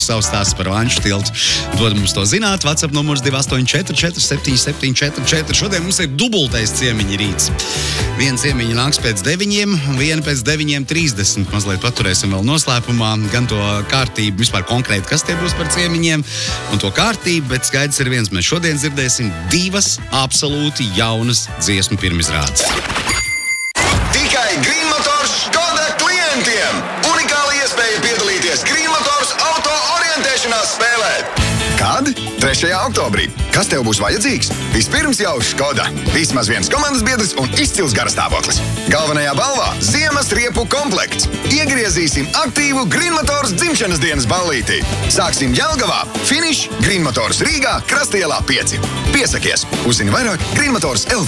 Savs stāsts par Vanšu tiltu. Dod mums to zināt. WhatsApp numurs 284-47-744. Šodien mums ir dubultais ciemiņa rīts. Viena ciemiņa nāks pēc 9, viena pēc 9:30. Mazliet paturēsim vēl noslēpumā gan to kārtību, vispār konkrēti, kas tie būs par ciemiņiem, un to kārtību, bet skaidrs ir viens. Mēs šodien dzirdēsim 2 absolūti jaunas dziesmu pirmizrādes. Tikai Green Motors Škoda klientiem! Unikāla iespēja piedalīties Green Motors auto orientēšanās spēlē. Kad? 3. oktobrī. Kas tev būs vajadzīgs? Vispirms jau Škoda. Vismaz viens komandas biedrs un izcils garastāvoklis. Galvenajā balvā ziemas riepu komplekts. Iegriezīsim aktīvu Green Motors dzimšanas dienas ballītī. Sāksim Jelgavā. Finiš Green Motors Rīgā, Krastielā 5. Piesakies. Uzzini vairāk Green Motors LV.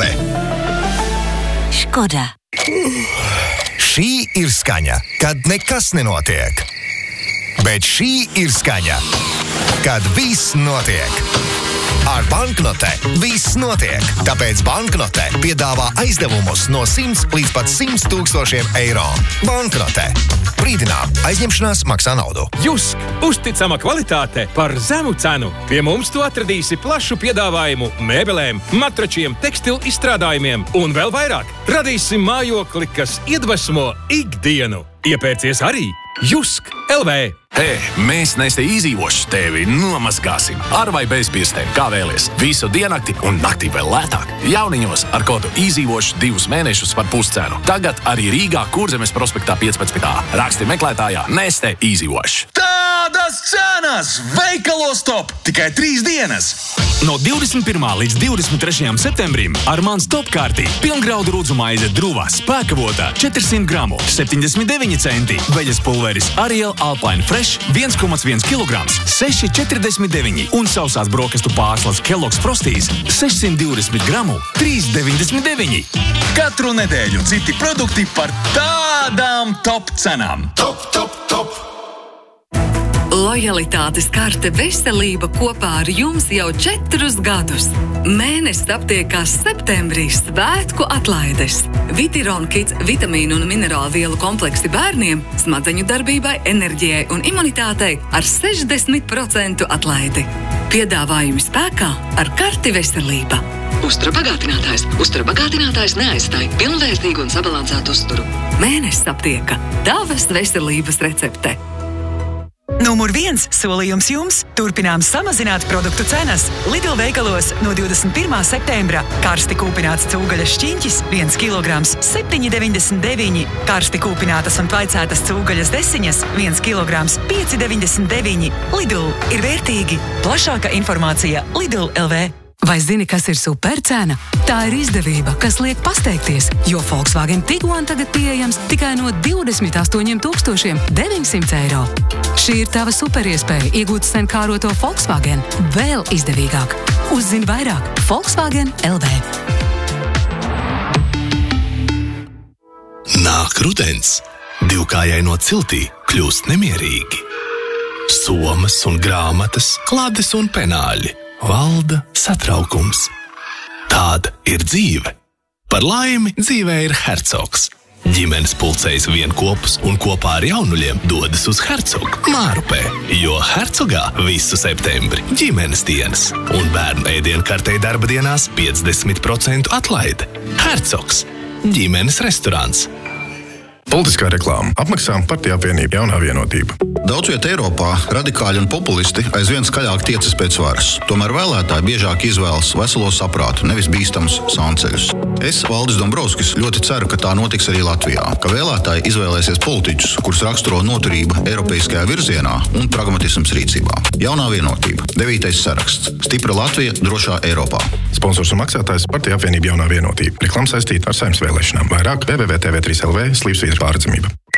Škoda. Šī ir skaņa, kad nekas nenotiek. Bet šī ir skaņa, kad viss notiek. Ar banknotē viss notiek. Tāpēc banknotē piedāvā aizdevumus no 100 līdz pat 100 000 eiro. Banknotē. Brīdinām, aizņemšanās maksā naudu. Jusk! Uzticama kvalitāte par zemu cenu. Pie mums tu atradīsi plašu piedāvājumu mēbelēm, matračiem, tekstilu izstrādājumiem un vēl vairāk. Radīsim mājokli, kas iedvesmo ikdienu. Iepērcies arī Jusk LV. Hei, mēs Neste izdzīvošu tevi nomazgāsim. Ar vai bez pirkstiem, kā vēlies. Visu diennakti un naktī vēl lētāk. Jauniņos ar kodu izdzīvošu 2 mēnešus par puscenu. Tagad arī Rīgā Kurzemes prospektā 15. Raksti meklētājā Neste izdzīvošu. Tādas cenas! Veikalos top! Tikai 3 dienas! No 21. līdz 23. septembrim ar mans top kārtī pilngraudu rudzu maize Druva spēkavotā 400 gramu, 79 centi. Veļas pulveris Ariel Alpine Fresh 1,1 kg, 6,49 un sausās brokastu pārslas Kellogg's Frosties 620 gramu, 3,99. Katru nedēļu citi produkti par tādām top cenām. Top, top, top! Lojalitātes karte veselība kopā ar jums jau 4 gadus. Mēnesis aptiekā septembrī svētku atlaides. Vitiron Kids vitamīnu un minerālu vielu kompleksi bērniem, smadzeņu darbībai, enerģijai un imunitātei ar 60% atlaidi. Piedāvājumi spēkā ar karti veselība. Uzturabagātinātājs neaizstāj pilnvērtīgu un sabalansētu uzturu. Mēnesis aptieka tavas veselības recepte. Numur 1 solījums jums. Turpinām samazināt produktu cenas. Lidl veikalos no 21. septembra. Karsti kūpināts cūgaļas šķiņķis 1 kg 7,99. Karsti kūpinātas un tvaicētas cūgaļas desiņas 1 kg 5,99. Lidl ir vērtīgi. Plašāka informācija Lidl LV. Vai zini, kas ir supercena? Tā ir izdevība, kas liek pasteikties, jo Volkswagen Tiguan tagad pieejams tikai no 28,900 eiro. Šī ir tava superiespēja iegūt sen kāroto Volkswagen vēl izdevīgāk. Uzzini vairāk Volkswagen LV. Nāk rudens. Divkājai no ciltī kļūst nemierīgi. Somas un grāmatas, klādes un penāļi. Valda satraukums. Tāda ir dzīve. Par laimi dzīvē ir Hercogs. Ģimenes pulcējas vienkopus un kopā ar jaunuļiem dodas uz Hercogu Mārupē, jo Hercogā visu septembri ģimenes dienas un bērnu ēdienkartei darba dienās 50% atlaide. Hercogs. Ģimenes restorāns. Politiskā reklāma. Apmaksām Partiju apvienība Jaunā vienotība. Daudz viet Eiropā radikāļi un populisti aizvien skaļāk tiecas pēc varas. Tomēr vēlētāji biežāk izvēlas veselo saprātu, nevis bīstamus sānceļus. Es, Valdis Dombrovskis, ļoti ceru, ka tā notiks arī Latvijā. Ka vēlētāji izvēlēsies politiķus, kurus raksturo noturība eiropeiskajā virzienā un pragmatisms rīcībā. Jaunā vienotība. 9. saraksts. Stipra Latvija drošā Eiropā. Sponsors un maksātājs Partiju apvienība Jaunā vienotība. Reklāma saistīta ar Saeimas vēlēšanām. Vairāk www.tv3lv/pārredzamība.